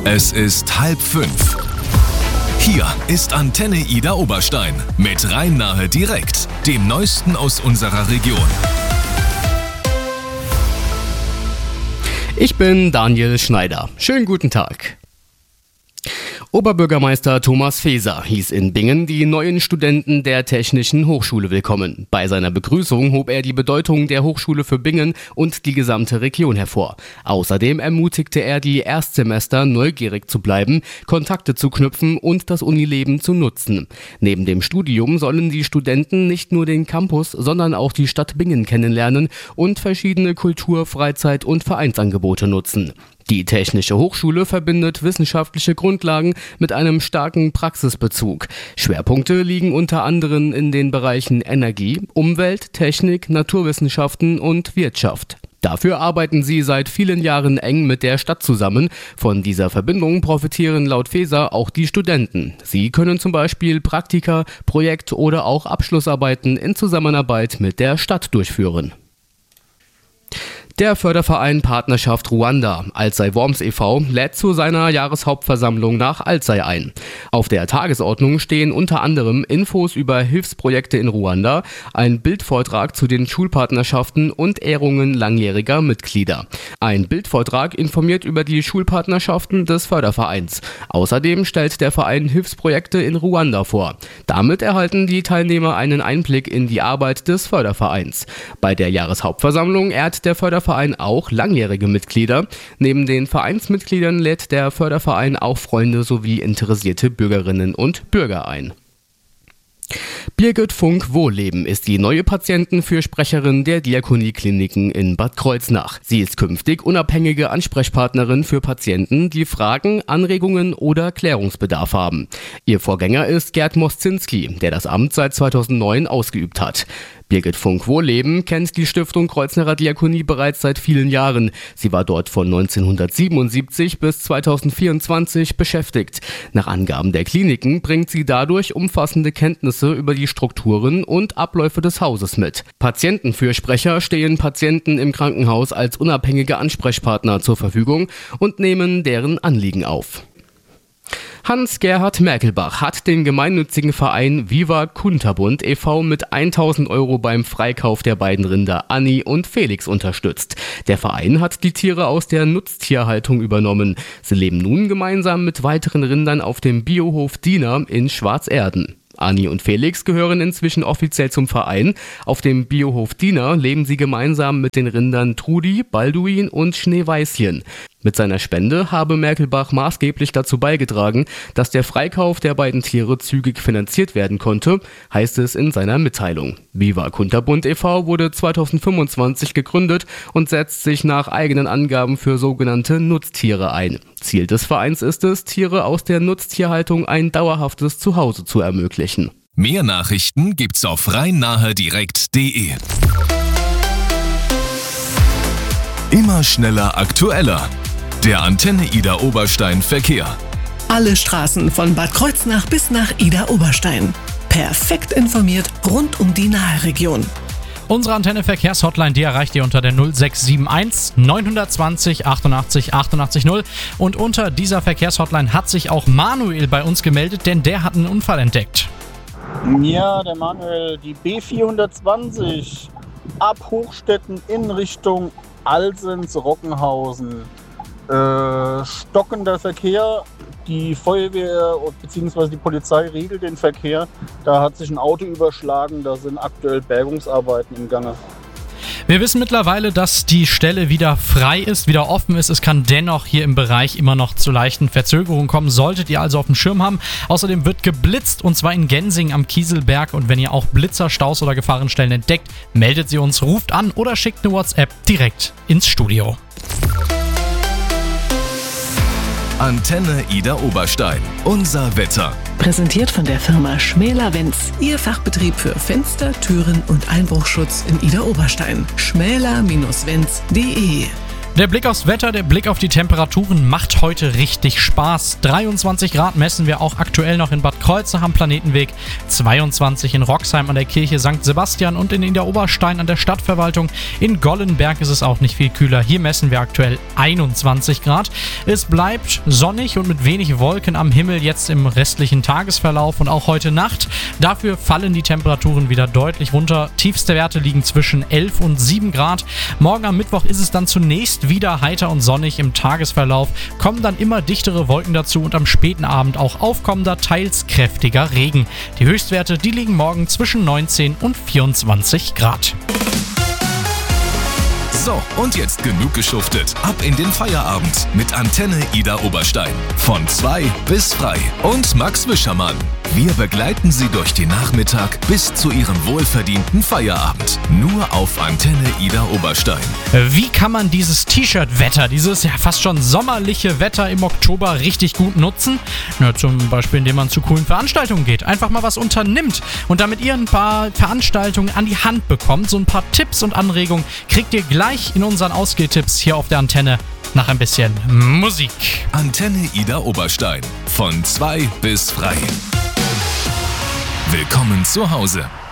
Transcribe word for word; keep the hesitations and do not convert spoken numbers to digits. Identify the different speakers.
Speaker 1: Es ist halb fünf. Hier ist Antenne Ida Oberstein mit Rhein-Nahe direkt, dem Neuesten aus unserer Region.
Speaker 2: Ich bin Daniel Schneider. Schönen guten Tag. Oberbürgermeister Thomas Faeser hieß in Bingen die neuen Studenten der Technischen Hochschule willkommen. Bei seiner Begrüßung hob er die Bedeutung der Hochschule für Bingen und die gesamte Region hervor. Außerdem ermutigte er die Erstsemester, neugierig zu bleiben, Kontakte zu knüpfen und das Unileben zu nutzen. Neben dem Studium sollen die Studenten nicht nur den Campus, sondern auch die Stadt Bingen kennenlernen und verschiedene Kultur-, Freizeit- und Vereinsangebote nutzen. Die Technische Hochschule verbindet wissenschaftliche Grundlagen mit einem starken Praxisbezug. Schwerpunkte liegen unter anderem in den Bereichen Energie, Umwelt, Technik, Naturwissenschaften und Wirtschaft. Dafür arbeiten sie seit vielen Jahren eng mit der Stadt zusammen. Von dieser Verbindung profitieren laut Faeser auch die Studenten. Sie können zum Beispiel Praktika, Projekt- oder auch Abschlussarbeiten in Zusammenarbeit mit der Stadt durchführen. Der Förderverein Partnerschaft Ruanda Alzey Worms e V lädt zu seiner Jahreshauptversammlung nach Alzey ein. Auf der Tagesordnung stehen unter anderem Infos über Hilfsprojekte in Ruanda, ein Bildvortrag zu den Schulpartnerschaften und Ehrungen langjähriger Mitglieder. Ein Bildvortrag informiert über die Schulpartnerschaften des Fördervereins. Außerdem stellt der Verein Hilfsprojekte in Ruanda vor. Damit erhalten die Teilnehmer einen Einblick in die Arbeit des Fördervereins. Bei der Jahreshauptversammlung ehrt der Förderverein auch langjährige Mitglieder. Neben den Vereinsmitgliedern lädt der Förderverein auch Freunde sowie interessierte Bürgerinnen und Bürger ein. Birgit Funk-Wohlleben ist die neue Patientenfürsprecherin der Diakoniekliniken in Bad Kreuznach. Sie ist künftig unabhängige Ansprechpartnerin für Patienten, die Fragen, Anregungen oder Klärungsbedarf haben. Ihr Vorgänger ist Gerd Moszinski, der das Amt seit zweitausendneun ausgeübt hat. Birgit Funk-Wohlleben kennt die Stiftung Kreuznacher Diakonie bereits seit vielen Jahren. Sie war dort von neunzehnhundertsiebenundsiebzig bis zweitausendvierundzwanzig beschäftigt. Nach Angaben der Kliniken bringt sie dadurch umfassende Kenntnisse über die Strukturen und Abläufe des Hauses mit. Patientenfürsprecher stehen Patienten im Krankenhaus als unabhängige Ansprechpartner zur Verfügung und nehmen deren Anliegen auf. Hans-Gerhard Merkelbach hat den gemeinnützigen Verein Viva Kunterbund e V mit tausend Euro beim Freikauf der beiden Rinder Anni und Felix unterstützt. Der Verein hat die Tiere aus der Nutztierhaltung übernommen. Sie leben nun gemeinsam mit weiteren Rindern auf dem Biohof Diener in Schwarzerden. Anni und Felix gehören inzwischen offiziell zum Verein. Auf dem Biohof Diener leben sie gemeinsam mit den Rindern Trudi, Balduin und Schneeweißchen. Mit seiner Spende habe Merkelbach maßgeblich dazu beigetragen, dass der Freikauf der beiden Tiere zügig finanziert werden konnte, heißt es in seiner Mitteilung. Viva Kunterbund e V wurde zweitausendfünfundzwanzig gegründet und setzt sich nach eigenen Angaben für sogenannte Nutztiere ein. Ziel des Vereins ist es, Tiere aus der Nutztierhaltung ein dauerhaftes Zuhause zu ermöglichen.
Speaker 1: Mehr Nachrichten gibt's auf rhein-nahe direkt punkt de. Immer schneller, aktueller. Der Antenne Ida Oberstein Verkehr.
Speaker 3: Alle Straßen von Bad Kreuznach bis nach Ida Oberstein. Perfekt informiert rund um die Nahe-Region.
Speaker 4: Unsere Antenne-Verkehrshotline, die erreicht ihr unter der null sechs sieben eins neun zwei null achtundachtzig achtundachtzig null. Und unter dieser Verkehrshotline hat sich auch Manuel bei uns gemeldet, denn der hat einen Unfall entdeckt.
Speaker 5: Ja, der Manuel, die B vierhundertzwanzig ab Hochstetten in Richtung Alsens-Rockenhausen. Äh, stockender Verkehr, die Feuerwehr bzw. die Polizei regelt den Verkehr. Da hat sich ein Auto überschlagen, da sind aktuell Bergungsarbeiten im Gange.
Speaker 4: Wir wissen mittlerweile, dass die Stelle wieder frei ist, wieder offen ist. Es kann dennoch hier im Bereich immer noch zu leichten Verzögerungen kommen, solltet ihr also auf dem Schirm haben. Außerdem wird geblitzt und zwar in Gensing am Kieselberg. Und wenn ihr auch Blitzer, Staus oder Gefahrenstellen entdeckt, meldet sie uns, ruft an oder schickt eine WhatsApp direkt ins Studio.
Speaker 1: Antenne Ida Oberstein. Unser Wetter.
Speaker 3: Präsentiert von der Firma Schmäler-Wenz. Ihr Fachbetrieb für Fenster, Türen und Einbruchschutz in Ida Oberstein. schmäler Bindestrich wenz punkt de
Speaker 4: Der Blick aufs Wetter, der Blick auf die Temperaturen macht heute richtig Spaß. dreiundzwanzig Grad messen wir auch aktuell noch in Bad Kreuznach am Planetenweg, zweiundzwanzig in Roxheim an der Kirche Sankt Sebastian und in Niederoberstein an der Stadtverwaltung. In Gollenberg ist es auch nicht viel kühler. Hier messen wir aktuell einundzwanzig Grad. Es bleibt sonnig und mit wenig Wolken am Himmel jetzt im restlichen Tagesverlauf und auch heute Nacht. Dafür fallen die Temperaturen wieder deutlich runter. Tiefste Werte liegen zwischen elf und sieben Grad. Morgen am Mittwoch ist es dann zunächst wieder heiter und sonnig im Tagesverlauf, kommen dann immer dichtere Wolken dazu und am späten Abend auch aufkommender, teils kräftiger Regen. Die Höchstwerte, die liegen morgen zwischen neunzehn und vierundzwanzig Grad.
Speaker 1: So, und jetzt genug geschuftet. Ab in den Feierabend mit Antenne Ida Oberstein. Von zwei bis frei. Und Max Wischermann. Wir begleiten Sie durch den Nachmittag bis zu Ihrem wohlverdienten Feierabend. Nur auf Antenne Ida Oberstein.
Speaker 4: Wie kann man dieses T-Shirt-Wetter, dieses ja fast schon sommerliche Wetter im Oktober richtig gut nutzen? Na, zum Beispiel, indem man zu coolen Veranstaltungen geht. Einfach mal was unternimmt und damit ihr ein paar Veranstaltungen an die Hand bekommt. So ein paar Tipps und Anregungen kriegt ihr gleich in unseren Ausgehtipps hier auf der Antenne nach ein bisschen Musik.
Speaker 1: Antenne Ida Oberstein. Von zwei bis frei. Willkommen zu Hause.